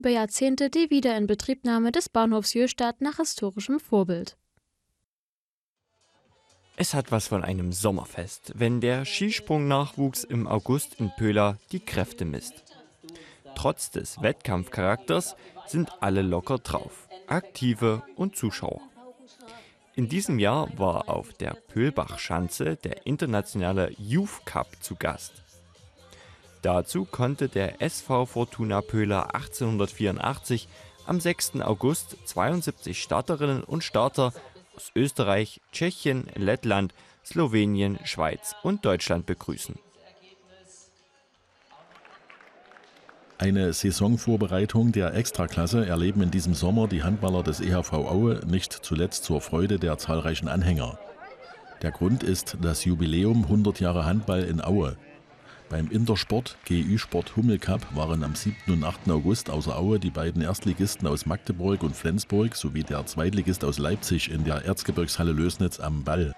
über Jahrzehnte die Wiederinbetriebnahme des Bahnhofs Jöhstadt nach historischem Vorbild. Es hat was von einem Sommerfest, wenn der Skisprungnachwuchs im August in Pöhla die Kräfte misst. Trotz des Wettkampfcharakters sind alle locker drauf, Aktive und Zuschauer. In diesem Jahr war auf der Pöhlbach-Schanze der internationale Youth Cup zu Gast. Dazu konnte der SV Fortuna Pöhla 1884 am 6. August 72 Starterinnen und Starter aus Österreich, Tschechien, Lettland, Slowenien, Schweiz und Deutschland begrüßen. Eine Saisonvorbereitung der Extraklasse erleben in diesem Sommer die Handballer des EHV Aue nicht zuletzt zur Freude der zahlreichen Anhänger. Der Grund ist das Jubiläum 100 Jahre Handball in Aue. Beim Intersport GÜ Sport Hummel Cup waren am 7. und 8. August außer Aue die beiden Erstligisten aus Magdeburg und Flensburg sowie der Zweitligist aus Leipzig in der Erzgebirgshalle Lößnitz am Ball.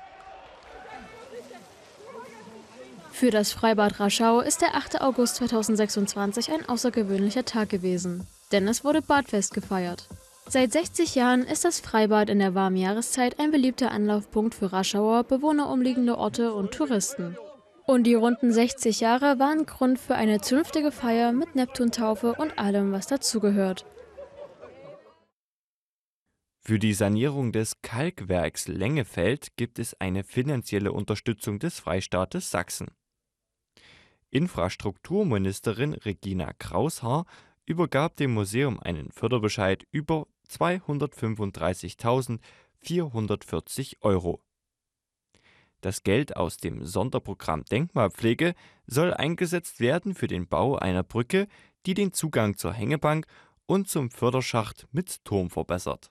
Für das Freibad Raschau ist der 8. August 2026 ein außergewöhnlicher Tag gewesen, denn es wurde Badfest gefeiert. Seit 60 Jahren ist das Freibad in der warmen Jahreszeit ein beliebter Anlaufpunkt für Raschauer, Bewohner umliegender Orte und Touristen. Und die runden 60 Jahre waren Grund für eine zünftige Feier mit Neptuntaufe und allem, was dazugehört. Für die Sanierung des Kalkwerks Lengefeld gibt es eine finanzielle Unterstützung des Freistaates Sachsen. Infrastrukturministerin Regina Kraushaar übergab dem Museum einen Förderbescheid über 235.440 €. Das Geld aus dem Sonderprogramm Denkmalpflege soll eingesetzt werden für den Bau einer Brücke, die den Zugang zur Hängebank und zum Förderschacht mit Turm verbessert.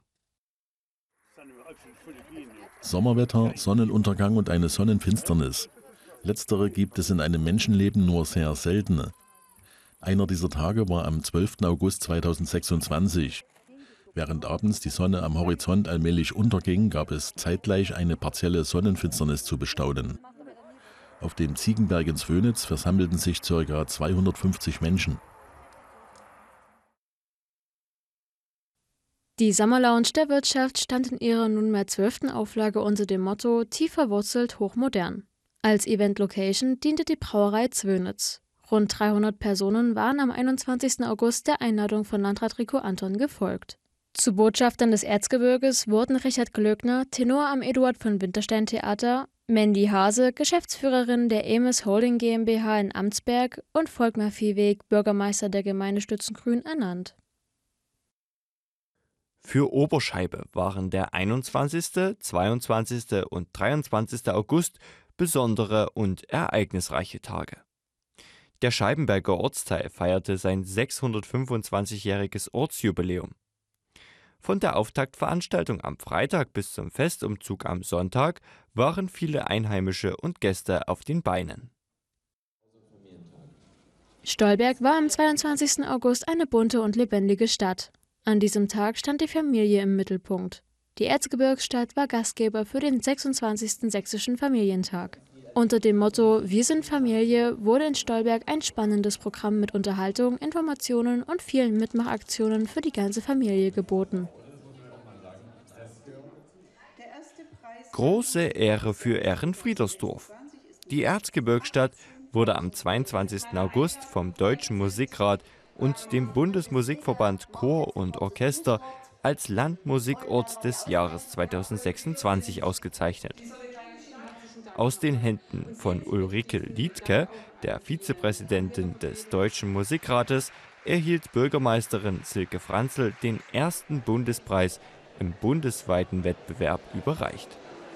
Sommerwetter, Sonnenuntergang und eine Sonnenfinsternis. Letztere gibt es in einem Menschenleben nur sehr selten. Einer dieser Tage war am 12. August 2026. Während abends die Sonne am Horizont allmählich unterging, gab es zeitgleich eine partielle Sonnenfinsternis zu bestaunen. Auf dem Ziegenberg in Svönitz versammelten sich ca. 250 Menschen. Die Sommerlounge der Wirtschaft stand in ihrer nunmehr 12. Auflage unter dem Motto „Tief verwurzelt, hochmodern“. Als Event-Location diente die Brauerei Zwönitz. Rund 300 Personen waren am 21. August der Einladung von Landrat Rico Anton gefolgt. Zu Botschaftern des Erzgebirges wurden Richard Glöckner, Tenor am Eduard von Winterstein Theater, Mandy Hase, Geschäftsführerin der Emis Holding GmbH in Amtsberg und Volkmar Viehweg, Bürgermeister der Gemeinde Stützengrün, ernannt. Für Oberscheibe waren der 21., 22. und 23. August besondere und ereignisreiche Tage. Der Scheibenberger Ortsteil feierte sein 625-jähriges Ortsjubiläum. Von der Auftaktveranstaltung am Freitag bis zum Festumzug am Sonntag waren viele Einheimische und Gäste auf den Beinen. Stolberg war am 22. August eine bunte und lebendige Stadt. An diesem Tag stand die Familie im Mittelpunkt. Die Erzgebirgsstadt war Gastgeber für den 26. Sächsischen Familientag. Unter dem Motto „Wir sind Familie“ wurde in Stolberg ein spannendes Programm mit Unterhaltung, Informationen und vielen Mitmachaktionen für die ganze Familie geboten. Große Ehre für Ehrenfriedersdorf. Die Erzgebirgsstadt wurde am 22. August vom Deutschen Musikrat und dem Bundesmusikverband Chor und Orchester als Landmusikort des Jahres 2026 ausgezeichnet. Aus den Händen von Ulrike Liedtke, der Vizepräsidentin des Deutschen Musikrates, erhielt Bürgermeisterin Silke Franzl den ersten Bundespreis im bundesweiten Wettbewerb überreicht.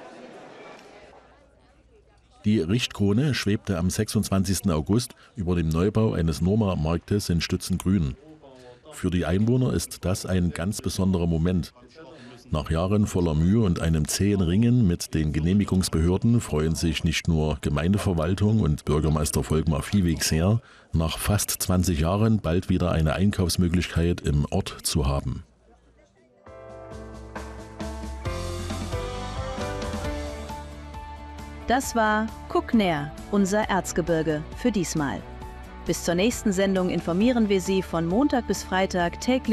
Die Richtkrone schwebte am 26. August über dem Neubau eines Norma-Marktes in Stützengrün. Für die Einwohner ist das ein ganz besonderer Moment. Nach Jahren voller Mühe und einem zähen Ringen mit den Genehmigungsbehörden freuen sich nicht nur Gemeindeverwaltung und Bürgermeister Volkmar Viehweg sehr, nach fast 20 Jahren bald wieder eine Einkaufsmöglichkeit im Ort zu haben. Das war Guck näher, unser Erzgebirge für diesmal. Bis zur nächsten Sendung informieren wir Sie von Montag bis Freitag täglich